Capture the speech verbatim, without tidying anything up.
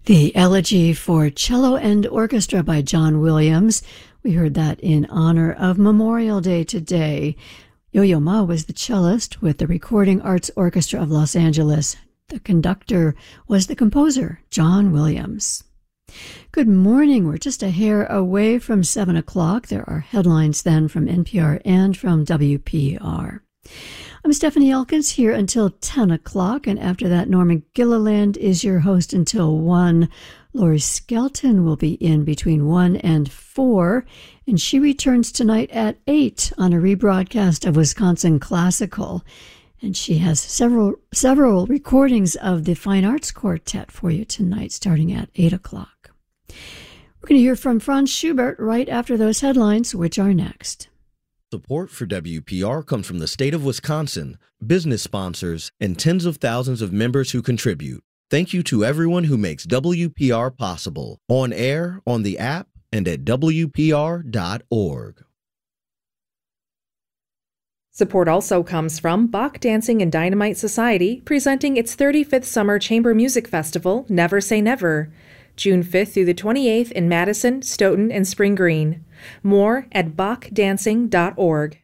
The Elegy for Cello and Orchestra by John Williams. We heard that in honor of Memorial Day today. Yo-Yo Ma was the cellist with the Recording Arts Orchestra of Los Angeles. The conductor was the composer, John Williams. Good morning. We're just a hair away from seven o'clock. There are headlines then from N P R and from W P R. I'm Stephanie Elkins here until ten o'clock, and after that, Norman Gilliland is your host until one. Lori Skelton will be in between one and four, and she returns tonight at eight on a rebroadcast of Wisconsin Classical. And she has several several recordings of the Fine Arts Quartet for you tonight, starting at eight o'clock. We're going to hear from Franz Schubert right after those headlines, which are next. Support for W P R comes from the state of Wisconsin, business sponsors, and tens of thousands of members who contribute. Thank you to everyone who makes W P R possible, on air, on the app, and at W P R dot org. Support also comes from Bach Dancing and Dynamite Society, presenting its thirty-fifth Summer Chamber Music Festival, Never Say Never, June fifth through the twenty-eighth in Madison, Stoughton, and Spring Green. More at bach dancing dot org.